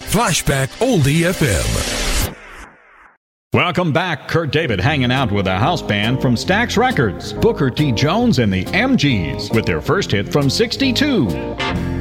Flashback Oldie FM. Welcome back. Kurt David hanging out with a house band from Stax Records, Booker T. Jones and the MGs, with their first hit from '62.